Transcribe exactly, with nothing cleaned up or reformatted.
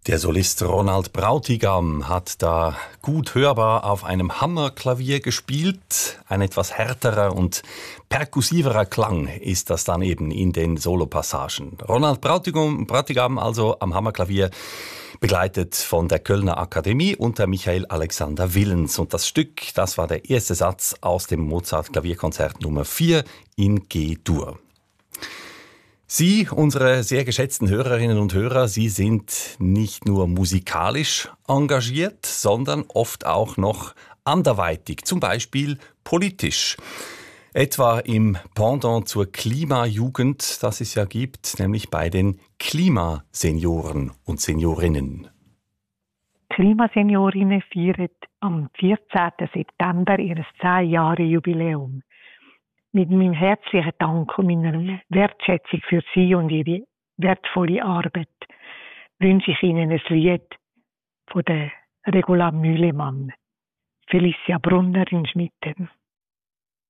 Der Solist Ronald Brautigam hat da gut hörbar auf einem Hammerklavier gespielt. Ein etwas härterer und perkussiverer Klang ist das dann eben in den Solopassagen. Ronald Brautigam, Brautigam also am Hammerklavier, begleitet von der Kölner Akademie unter Michael Alexander Willens. Und das Stück, das war der erste Satz aus dem Mozart-Klavierkonzert Nummer vier in G-Dur. Sie, unsere sehr geschätzten Hörerinnen und Hörer, Sie sind nicht nur musikalisch engagiert, sondern oft auch noch anderweitig, zum Beispiel politisch. Etwa im Pendant zur Klimajugend, das es ja gibt, nämlich bei den Klimasenioren und Seniorinnen. Klimaseniorinnen feiern am vierzehnten September ihr zehn-Jahre-Jubiläum. Mit meinem herzlichen Dank und meiner Wertschätzung für Sie und Ihre wertvolle Arbeit wünsche ich Ihnen ein Lied von der Regula Mühlemann, Felicia Brunner in Schmitten.